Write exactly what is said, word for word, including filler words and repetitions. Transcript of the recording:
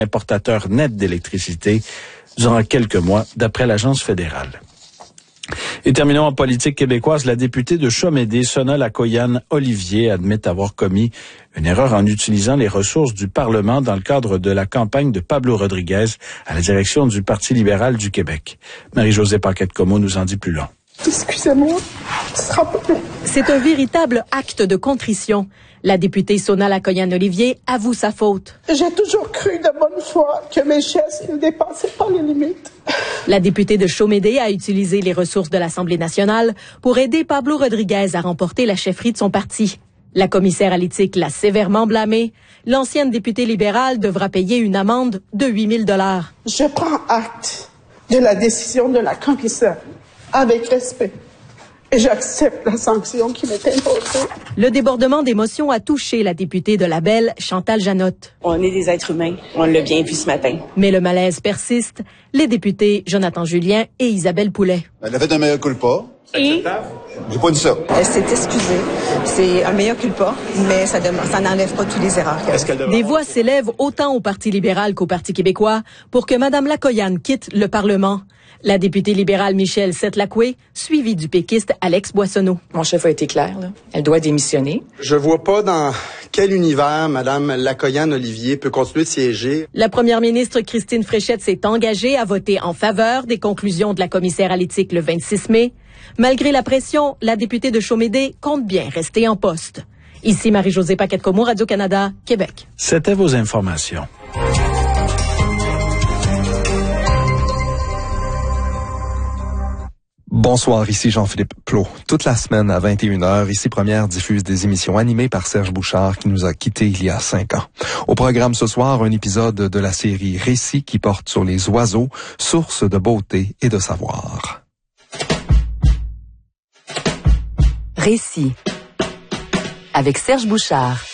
importateur net d'électricité durant quelques mois, d'après l'Agence fédérale. Et terminons en politique québécoise. La députée de Chaumédé, Sona Lakoyan-Olivier, admet avoir commis une erreur en utilisant les ressources du Parlement dans le cadre de la campagne de Pablo Rodriguez à la direction du Parti libéral du Québec. Marie-Josée Paquette-Comeau nous en dit plus long. Excusez-moi, ce sera pas long. C'est un véritable acte de contrition. La députée Sona Lakoyan-Olivier avoue sa faute. J'ai toujours cru de bonne foi que mes gestes ne dépassaient pas les limites. La députée de Chaumédé a utilisé les ressources de l'Assemblée nationale pour aider Pablo Rodriguez à remporter la chefferie de son parti. La commissaire à l'éthique l'a sévèrement blâmée. L'ancienne députée libérale devra payer une amende de huit mille dollars. Je prends acte de la décision de la commissaire avec respect. Et j'accepte la sanction qui m'est imposée. Le débordement d'émotions a touché la députée de Labelle, Chantal Janotte. On est des êtres humains. On l'a bien vu ce matin. Mais le malaise persiste. Les députés Jonathan Julien et Isabelle Poulet. Elle a fait un meilleur culpa. Et? J'ai pas dit ça. Elle s'est excusée. C'est un meilleur culpa, mais ça, dem- ça n'enlève pas tous les erreurs qu'elle a. Des voix s'élèvent autant au Parti libéral qu'au Parti québécois pour que Mme Lakoyan quitte le Parlement. La députée libérale Michèle Setlakwe, suivie du péquiste Alex Boissonneau. Mon chef a été clair, là. Elle doit démissionner. Je vois pas dans quel univers Mme Lakoyan-Olivier peut continuer de siéger. La première ministre Christine Fréchette s'est engagée à voter en faveur des conclusions de la commissaire à l'éthique le vingt-six mai. Malgré la pression, la députée de Chaumédé compte bien rester en poste. Ici Marie-Josée Paquette-Comeau, Radio-Canada, Québec. C'était vos informations. Bonsoir, ici Jean-Philippe Plot. Toute la semaine à vingt et une heures, ici Première diffuse des émissions animées par Serge Bouchard qui nous a quittés il y a cinq ans. Au programme ce soir, un épisode de la série Récits qui porte sur les oiseaux, source de beauté et de savoir. Récits avec Serge Bouchard.